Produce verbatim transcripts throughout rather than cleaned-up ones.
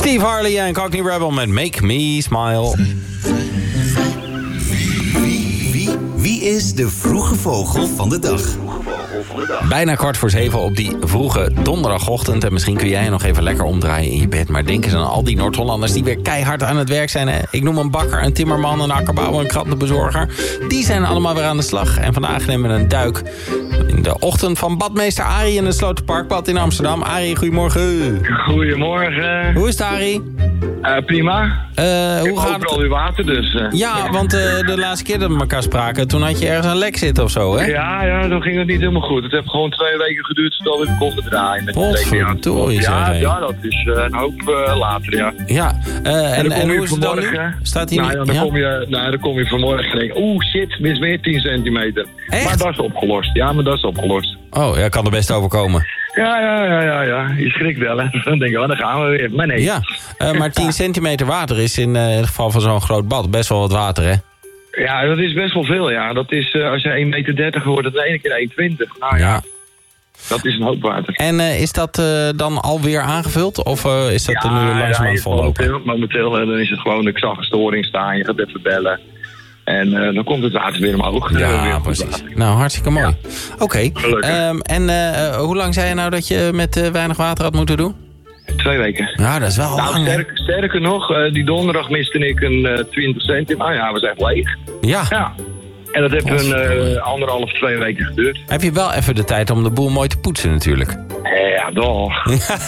Steve Harley en Cockney Rebel met Make Me Smile. Wie, wie, wie is de vroege vogel van de dag? Bijna kwart voor zeven op die vroege donderdagochtend. En misschien kun jij nog even lekker omdraaien in je bed. Maar denk eens aan al die Noord-Hollanders die weer keihard aan het werk zijn. Hè? Ik noem een bakker, een timmerman, een akkerbouwer, een krantenbezorger. Die zijn allemaal weer aan de slag. En vandaag nemen we een duik in de ochtend van badmeester Arie in het Sloterparkbad in Amsterdam. Arie, goedemorgen. Goedemorgen. Hoe is het, Arie? Uh, prima. Uh, Ik hoe heb gaat overal het? weer water, dus... Uh, Ja, want uh, de laatste keer dat we elkaar spraken, toen had je ergens een lek zitten of zo, hè? ja, ja, dan ging het niet helemaal goed. Het heeft gewoon twee weken geduurd voordat we konden draaien. Met de Potverdorie, ja, zeg, ja, dat is uh, een hoop uh, later, ja. Ja, uh, en, En, en hoe is het dan nu? Staat hier nou, niet? ja, dan, Ja? Kom je, nou, dan kom je vanmorgen en denk oeh, shit, mis weer tien centimeter. Echt? Maar dat is opgelost. Ja, maar dat is opgelost. Oh, ja, kan er best overkomen. Ja, ja, ja, ja, ja. Je schrikt wel, hè. Dan denk je, oh, dan gaan we weer. Maar nee. Ja, uh, maar tien centimeter water is in uh, het geval van zo'n groot bad best wel wat water, hè? Ja, dat is best wel veel, ja. Dat is, uh, als je één meter dertig wordt, dat is één keer één twintig. Nou ja, Ja. dat is een hoop water. En uh, is dat uh, dan alweer aangevuld? Of uh, is dat er nu langzaam aan het vollopen? Momenteel, momenteel uh, dan is het gewoon, ik zag een storing staan, je gaat even bellen. En uh, dan komt het water weer omhoog. Ja, weer precies. water. Nou, hartstikke mooi. Ja. Oké. Okay. Gelukkig. Um, en uh, hoe lang zei je nou dat je met uh, weinig water had moeten doen? Twee weken. Ja, dat is wel Nou, lang, hè? sterk, sterker nog, uh, die donderdag miste ik een uh, twintig centimeter. Nou ja, we zijn leeg. Ja. Ja. En dat heeft een uh, anderhalf, twee weken geduurd. Heb je wel even de tijd om de boel mooi te poetsen natuurlijk. Ja, toch.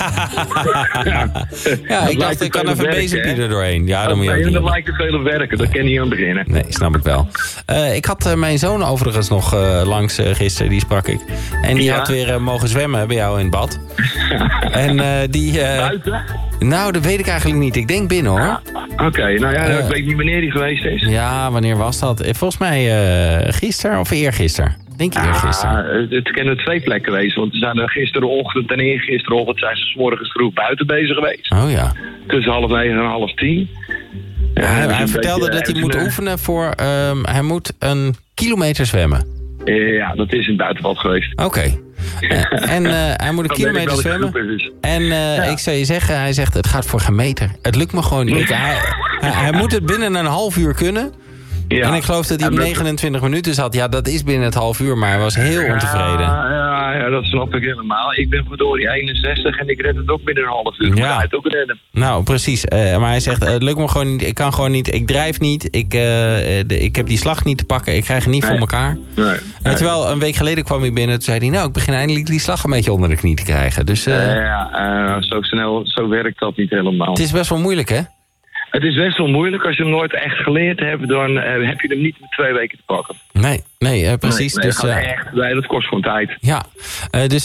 ja, ja ik dacht, ik kan even een bezempje er doorheen. Ja, dan moet je ook nee, niet dat doen. lijkt te veel werken, daar kan je niet aan beginnen. Nee, snap ik wel. Uh, ik had uh, mijn zoon overigens nog uh, langs uh, gisteren, die sprak ik. En die Ja? had weer uh, mogen zwemmen bij jou in het bad. en uh, die... Uh, Buiten? nou, dat weet ik eigenlijk niet. Ik denk binnen, hoor. Ja. Oké, okay, nou ja, Uh, ik weet niet wanneer die geweest is. Ja, wanneer was dat? Volgens mij uh, gisteren of eergisteren. Denk je eergisteren? Ja, het kunnen twee plekken geweest. Want we zijn er gisterenochtend en eergisterenochtend zijn ze 's morgens vroeg buiten bezig geweest. Oh ja. Tussen half negen en half tien. Ja, Ja, hij dus hij een vertelde beetje, dat hij uh, moet uh, oefenen voor... Um, hij moet een kilometer zwemmen. Ja, dat is in het buitenbad geweest. Oké. Okay. Uh, en uh, hij moet een Dan kilometer weet ik wel zwemmen. dat het goed is. En uh, Ja. ik zou je zeggen, hij zegt, het gaat voor geen meter. Het lukt me gewoon niet. Ik, hij, hij, hij moet het binnen een half uur kunnen. Ja. En ik geloof dat hij En dat- negenentwintig minuten zat. Ja, dat is binnen het half uur, maar hij was heel ontevreden. Ja, ja, ja, dat snap ik helemaal. Ik ben verdorie eenenzestig en ik red het ook binnen een half uur. Ja. Maar hij het ook redden. Nou, precies. Uh, maar hij zegt, het lukt me gewoon niet. Ik kan gewoon niet. Ik drijf niet. Ik, uh, de, ik heb die slag niet te pakken. Ik krijg het niet Nee. voor elkaar. Nee. En terwijl een week geleden kwam hij binnen. Toen zei hij, nou, ik begin eindelijk die slag een beetje onder de knie te krijgen. Dus uh, Uh, ja, uh, zo snel, zo werkt dat niet helemaal. het is best wel moeilijk, hè? Het is best wel moeilijk. Als je hem nooit echt geleerd hebt, dan uh, heb je hem niet in twee weken te pakken. Nee, nee, uh, precies. Nee, nee, dus, dat, gaat uh, echt, nee, dat kost gewoon tijd. ja, uh, dus